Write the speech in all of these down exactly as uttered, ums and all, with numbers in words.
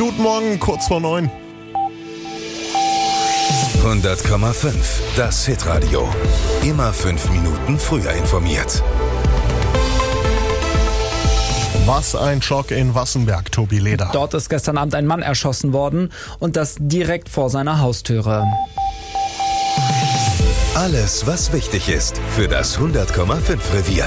Guten Morgen, kurz vor neun. hundert Komma fünf, das Hitradio. Immer fünf Minuten früher informiert. Was ein Schock in Wassenberg, Tobi Leder. Dort ist gestern Abend ein Mann erschossen worden und das direkt vor seiner Haustüre. Alles, was wichtig ist für das hundert Komma fünf Revier.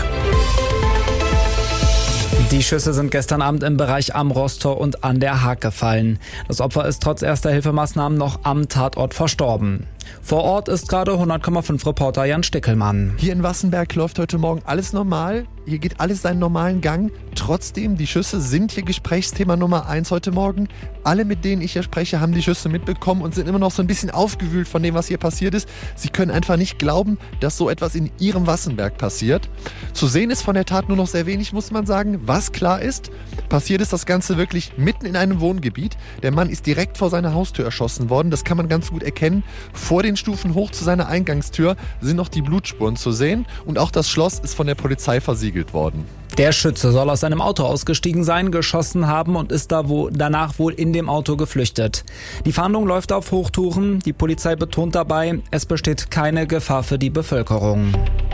Die Schüsse sind gestern Abend im Bereich am Rosstor und an der Haag gefallen. Das Opfer ist trotz erster Hilfemaßnahmen noch am Tatort verstorben. Vor Ort ist gerade hundert Komma fünf Reporter Jan Stickelmann. Hier in Wassenberg läuft heute Morgen alles normal. Hier geht alles seinen normalen Gang. Trotzdem, die Schüsse sind hier Gesprächsthema Nummer eins heute Morgen. Alle, mit denen ich hier spreche, haben die Schüsse mitbekommen und sind immer noch so ein bisschen aufgewühlt von dem, was hier passiert ist. Sie können einfach nicht glauben, dass so etwas in ihrem Wassenberg passiert. Zu sehen ist von der Tat nur noch sehr wenig, muss man sagen. Was klar ist, passiert ist das Ganze wirklich mitten in einem Wohngebiet. Der Mann ist direkt vor seiner Haustür erschossen worden. Das kann man ganz gut erkennen. Vor den Stufen hoch zu seiner Eingangstür sind noch die Blutspuren zu sehen. Und auch das Schloss ist von der Polizei versiegelt worden. Der Schütze soll aus seinem Auto ausgestiegen sein, geschossen haben und ist da wo, danach wohl in dem Auto geflüchtet. Die Fahndung läuft auf Hochtouren. Die Polizei betont dabei, es besteht keine Gefahr für die Bevölkerung.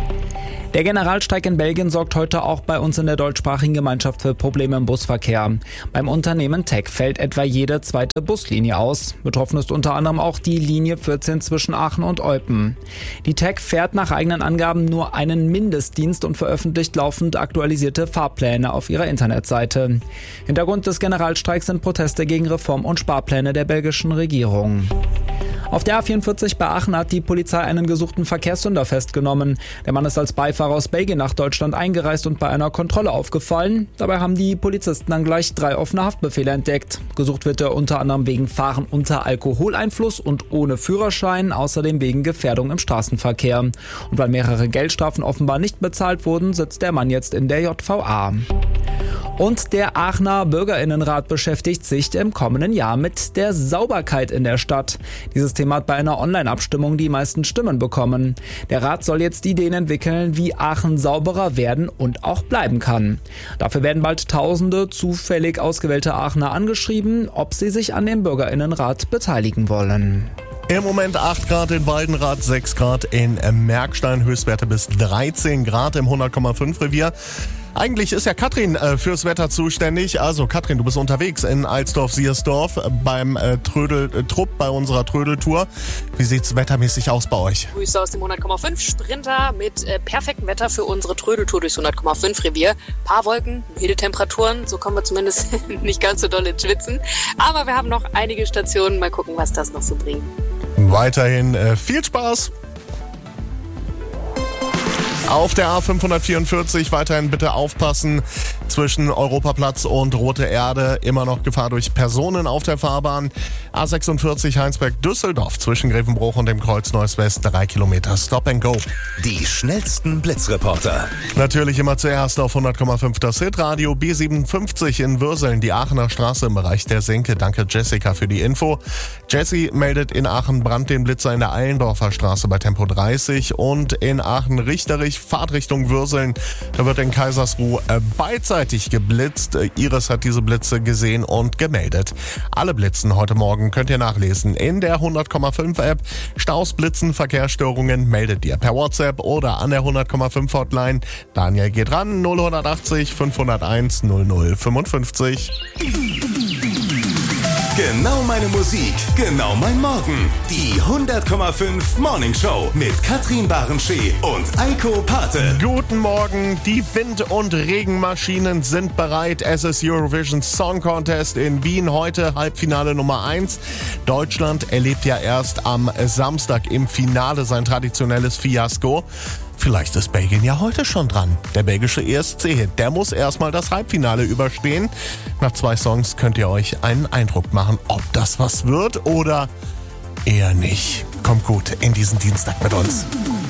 Der Generalstreik in Belgien sorgt heute auch bei uns in der deutschsprachigen Gemeinschaft für Probleme im Busverkehr. Beim Unternehmen Tech fällt etwa jede zweite Buslinie aus. Betroffen ist unter anderem auch die Linie vierzehn zwischen Aachen und Eupen. Die Tech fährt nach eigenen Angaben nur einen Mindestdienst und veröffentlicht laufend aktualisierte Fahrpläne auf ihrer Internetseite. Hintergrund des Generalstreiks sind Proteste gegen Reform- und Sparpläne der belgischen Regierung. Auf der A vierundvierzig bei Aachen hat die Polizei einen gesuchten Verkehrssünder festgenommen. Der Mann ist als Beifahrer aus Belgien nach Deutschland eingereist und bei einer Kontrolle aufgefallen. Dabei haben die Polizisten dann gleich drei offene Haftbefehle entdeckt. Gesucht wird er unter anderem wegen Fahren unter Alkoholeinfluss und ohne Führerschein, außerdem wegen Gefährdung im Straßenverkehr. Und weil mehrere Geldstrafen offenbar nicht bezahlt wurden, sitzt der Mann jetzt in der J V A. Und der Aachener Bürgerinnenrat beschäftigt sich im kommenden Jahr mit der Sauberkeit in der Stadt. Dieses Thema hat bei einer Online-Abstimmung die meisten Stimmen bekommen. Der Rat soll jetzt Ideen entwickeln, wie Aachen sauberer werden und auch bleiben kann. Dafür werden bald Tausende zufällig ausgewählte Aachener angeschrieben, ob sie sich an dem Bürgerinnenrat beteiligen wollen. Im Moment acht Grad in Waldenrath, sechs Grad in Merkstein, Höchstwerte bis dreizehn Grad im hundert Komma fünf Revier. Eigentlich ist ja Katrin äh, fürs Wetter zuständig. Also Katrin, du bist unterwegs in Alsdorf-Siersdorf beim äh, Trödel, äh, Trupp bei unserer Trödeltour. Wie sieht's wettermäßig aus bei euch? Grüße aus dem hundert Komma fünf Sprinter mit äh, perfektem Wetter für unsere Trödeltour durchs hundert Komma fünf Revier. Paar Wolken, milde Temperaturen, so kommen wir zumindest nicht ganz so doll ins Schwitzen. Aber wir haben noch einige Stationen, mal gucken, was das noch so bringt. Weiterhin äh, viel Spaß! Auf der A fünfhundertvierundvierzig weiterhin bitte aufpassen. Zwischen Europaplatz und Rote Erde immer noch Gefahr durch Personen auf der Fahrbahn. A sechsundvierzig Heinsberg-Düsseldorf zwischen Grevenbruch und dem Kreuz Neuss-West. Drei Kilometer Stop and Go. Die schnellsten Blitzreporter. Natürlich immer zuerst auf hundert Komma fünf das Hitradio. B siebenundfünfzig in Würseln, die Aachener Straße im Bereich der Senke. Danke Jessica für die Info. Jessie meldet in Aachen Brand den Blitzer in der Eilendorfer Straße bei Tempo dreißig und in Aachen Richterich Fahrtrichtung Würseln. Da wird in Kaisersruh äh, beidseitig geblitzt. Äh, Iris hat diese Blitze gesehen und gemeldet. Alle Blitzen heute Morgen könnt ihr nachlesen in der hundert Komma fünf App. Staus, Blitzen, Verkehrsstörungen meldet ihr per WhatsApp oder an der hundert Komma fünf Hotline. Daniel geht ran, null achtzig fünfhunderteins null null fünfundfünfzig. Genau meine Musik, genau mein Morgen. Die hundert Komma fünf Morning Show mit Katrin Barenschee und Eiko Pate. Guten Morgen, die Wind- und Regenmaschinen sind bereit. Es ist Eurovision Song Contest in Wien, heute Halbfinale Nummer eins. Deutschland erlebt ja erst am Samstag im Finale sein traditionelles Fiasko. Vielleicht ist Belgien ja heute schon dran. Der belgische E S C-Hit, der muss erstmal das Halbfinale überstehen. Nach zwei Songs könnt ihr euch einen Eindruck machen, ob das was wird oder eher nicht. Kommt gut in diesen Dienstag mit uns.